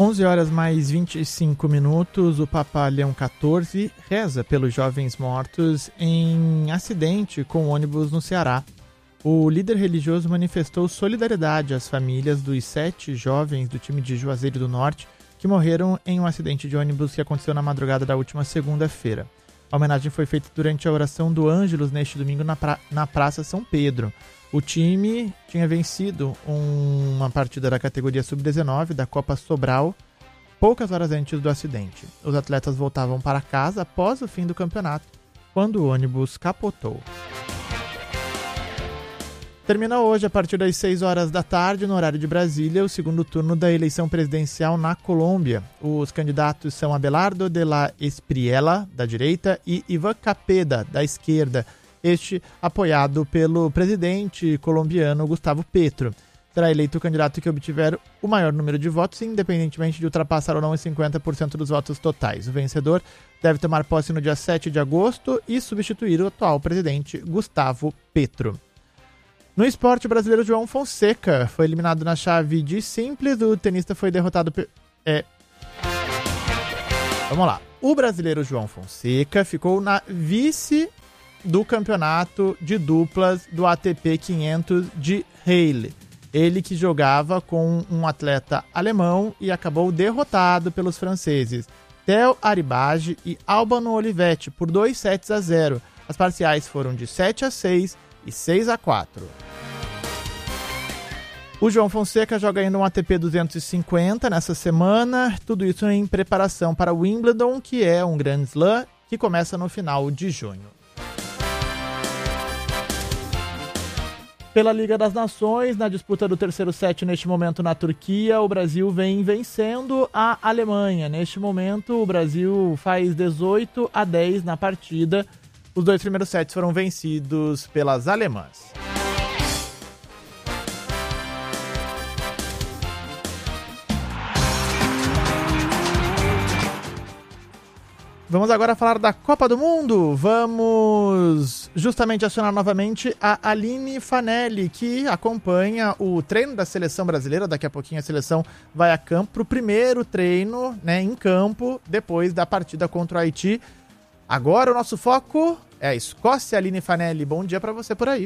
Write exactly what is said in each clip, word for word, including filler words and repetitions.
onze horas mais vinte e cinco minutos, o Papa Leão quatorze reza pelos jovens mortos em acidente com ônibus no Ceará. O líder religioso manifestou solidariedade às famílias dos sete jovens do time de Juazeiro do Norte que morreram em um acidente de ônibus que aconteceu na madrugada da última segunda-feira. A homenagem foi feita durante a oração do Ângelus neste domingo na, pra... na Praça São Pedro. O time tinha vencido uma partida da categoria sub dezenove da Copa Sobral poucas horas antes do acidente. Os atletas voltavam para casa após o fim do campeonato, quando o ônibus capotou. Termina hoje, a partir das seis horas da tarde, no horário de Brasília, o segundo turno da eleição presidencial na Colômbia. Os candidatos são Abelardo de la Espriella, da direita, e Ivan Capeda, da esquerda. Este apoiado pelo presidente colombiano Gustavo Petro. Será eleito o candidato que obtiver o maior número de votos, independentemente de ultrapassar ou não os cinquenta por cento dos votos totais. O vencedor deve tomar posse no dia sete de agosto e substituir o atual presidente Gustavo Petro. No esporte, o brasileiro João Fonseca foi eliminado na chave de simples. O tenista foi derrotado... Pe... É... Vamos lá. O brasileiro João Fonseca ficou na vice... do campeonato de duplas do A T P quinhentos de Halle. Ele que jogava com um atleta alemão e acabou derrotado pelos franceses Theo Aribage e Albano Olivetti por dois sets a zero. As parciais foram de sete a seis e seis a quatro. O João Fonseca joga ainda um A T P duzentos e cinquenta nessa semana, tudo isso em preparação para o Wimbledon, que é um Grand Slam que começa no final de junho. Pela Liga das Nações, na disputa do terceiro set neste momento na Turquia, o Brasil vem vencendo a Alemanha. Neste momento, o Brasil faz dezoito a dez na partida. Os dois primeiros sets foram vencidos pelas alemãs. Vamos agora falar da Copa do Mundo. Vamos justamente acionar novamente a Aline Fanelli, que acompanha o treino da seleção brasileira. Daqui a pouquinho a seleção vai a campo para o primeiro treino, né, em campo, depois da partida contra o Haiti. Agora o nosso foco é a Escócia. Aline Fanelli, bom dia para você por aí.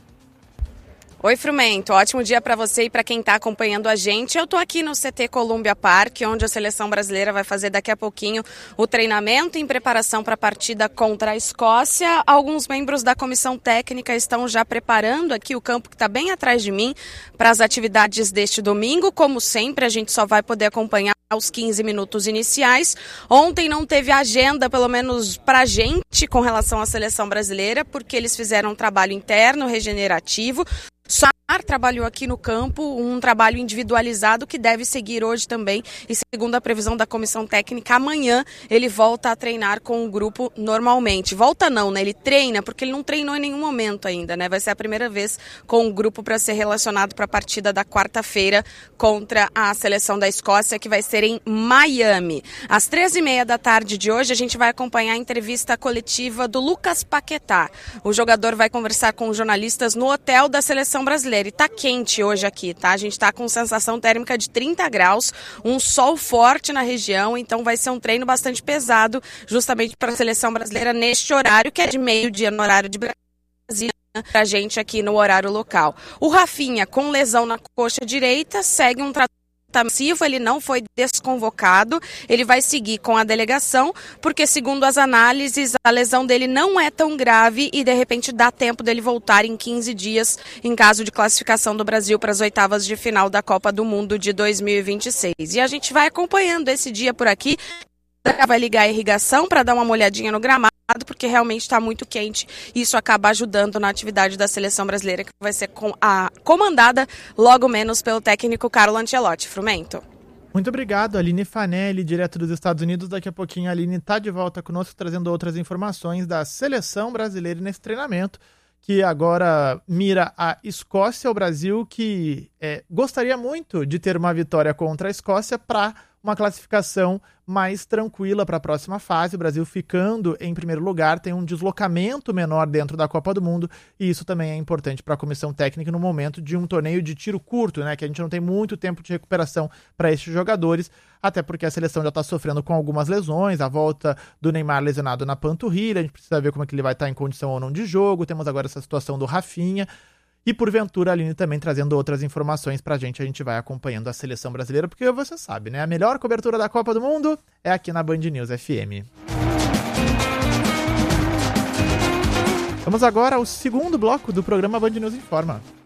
Oi, Frumento. Ótimo dia para você e para quem está acompanhando a gente. Eu estou aqui no C T Columbia Park, onde a seleção brasileira vai fazer daqui a pouquinho o treinamento em preparação para a partida contra a Escócia. Alguns membros da comissão técnica estão já preparando aqui o campo que está bem atrás de mim para as atividades deste domingo. Como sempre, a gente só vai poder acompanhar os quinze minutos iniciais. Ontem não teve agenda, pelo menos pra gente, com relação à seleção brasileira, porque eles fizeram um trabalho interno, regenerativo. Só trabalhou aqui no campo, um trabalho individualizado que deve seguir hoje também, e segundo a previsão da comissão técnica, amanhã ele volta a treinar com o grupo normalmente. Volta não, né? Ele treina, porque ele não treinou em nenhum momento ainda, né? Vai ser a primeira vez com o grupo para ser relacionado para a partida da quarta-feira contra a seleção da Escócia, que vai ser em Miami. Às treze e meia da tarde de hoje, a gente vai acompanhar a entrevista coletiva do Lucas Paquetá. O jogador vai conversar com os jornalistas no hotel da seleção brasileira. E tá quente hoje aqui, tá? A gente tá com sensação térmica de trinta graus, um sol forte na região, então vai ser um treino bastante pesado, justamente para a seleção brasileira neste horário, que é de meio-dia no horário de Brasília, pra gente aqui no horário local. O Rafinha, com lesão na coxa direita, segue um tratamento intensivo, ele não foi desconvocado, ele vai seguir com a delegação, porque segundo as análises, a lesão dele não é tão grave e de repente dá tempo dele voltar em quinze dias, em caso de classificação do Brasil para as oitavas de final da Copa do Mundo de dois mil e vinte e seis. E a gente vai acompanhando esse dia por aqui, vai ligar a irrigação para dar uma molhadinha no gramado, porque realmente está muito quente e isso acaba ajudando na atividade da seleção brasileira, que vai ser com a, comandada logo menos pelo técnico Carlo Ancelotti. Frumento. Muito obrigado, Aline Fanelli, direto dos Estados Unidos. Daqui a pouquinho a Aline está de volta conosco, trazendo outras informações da seleção brasileira nesse treinamento, que agora mira a Escócia, o Brasil que é, gostaria muito de ter uma vitória contra a Escócia para uma classificação mais tranquila para a próxima fase. O Brasil ficando em primeiro lugar tem um deslocamento menor dentro da Copa do Mundo, e isso também é importante para a comissão técnica no momento de um torneio de tiro curto, né, que a gente não tem muito tempo de recuperação para estes jogadores, até porque a seleção já está sofrendo com algumas lesões, a volta do Neymar lesionado na panturrilha, a gente precisa ver como é que ele vai estar em condição ou não de jogo, temos agora essa situação do Rafinha, e porventura a Aline também trazendo outras informações pra gente, a gente vai acompanhando a seleção brasileira, porque você sabe, né, a melhor cobertura da Copa do Mundo é aqui na Band News F M. Vamos agora ao segundo bloco do programa Band News Informa.